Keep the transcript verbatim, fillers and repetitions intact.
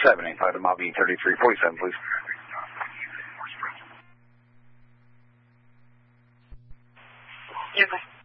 seven eight five to Mobby thirty-three forty-seven, please. Yeah, bye.